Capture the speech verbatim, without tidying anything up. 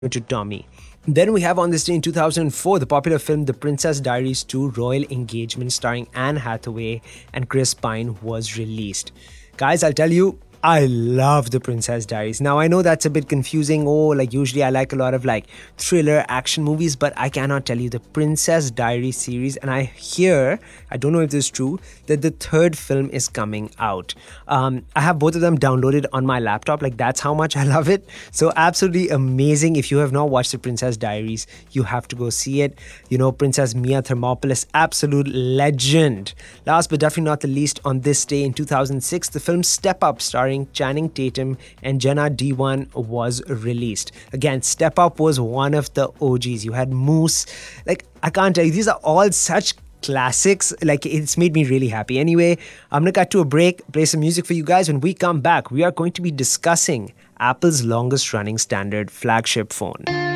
to Tommy. Then we have on this day in two thousand four the popular film The Princess Diaries two Royal Engagement starring Anne Hathaway and Chris Pine was released. Guys, I'll tell you, I love The Princess Diaries. Now, I know that's a bit confusing. Oh, like usually I like a lot of like thriller action movies, but I cannot tell you the Princess Diaries series. And I hear, I don't know if this is true, that the third film is coming out. Um, I have both of them downloaded on my laptop. Like that's how much I love it. So absolutely amazing. If you have not watched The Princess Diaries, you have to go see it. You know, Princess Mia Thermopolis, absolute legend. Last but definitely not the least, on this day in two thousand six, the film Step Up starring Channing Tatum and Jenna Dewan was released. Again, Step Up was one of the O Gs. You had Moose. Like, I can't tell you, these are all such classics. Like, it's made me really happy. Anyway, I'm gonna cut to a break, play some music for you guys. When we come back, we are going to be discussing Apple's longest running standard flagship phone.